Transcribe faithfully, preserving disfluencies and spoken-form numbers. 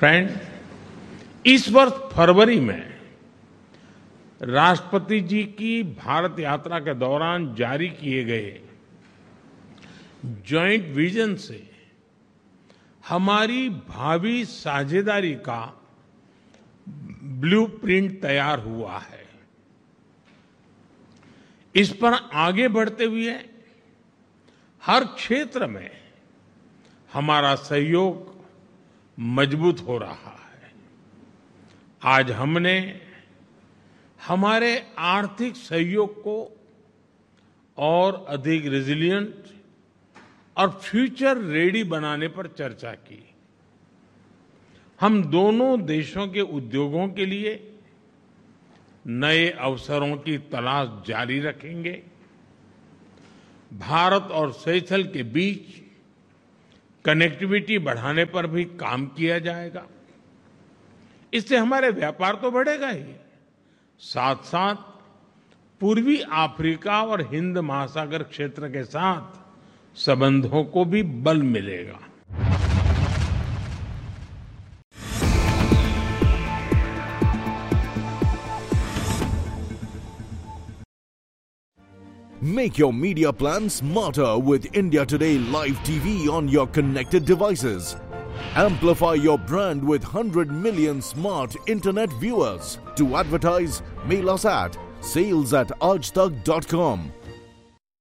Friend, इस वर्ष फरवरी में राष्ट्रपति जी की भारत यात्रा के दौरान जारी किए गए जॉइंट विजन से हमारी भावी साझेदारी का ब्लूप्रिंट तैयार हुआ है। इस पर आगे बढ़ते हुए हर क्षेत्र में हमारा सहयोग मजबूत हो रहा है। आज हमने हमारे आर्थिक सहयोग को और अधिक रेजिलिएंट और फ्यूचर रेडी बनाने पर चर्चा की। हम दोनों देशों के उद्योगों के लिए नए अवसरों की तलाश जारी रखेंगे। भारत और सेशेल्स के बीच कनेक्टिविटी बढ़ाने पर भी काम किया जाएगा। इससे हमारे व्यापार तो बढ़ेगा ही, साथ साथ पूर्वी अफ्रीका और हिंद महासागर क्षेत्र के साथ संबंधों को भी बल मिलेगा। Make your media plan smarter with India Today Live T V on your connected devices. Amplify your brand with one hundred million smart internet viewers. To advertise, mail us at sales at aajtak dot com.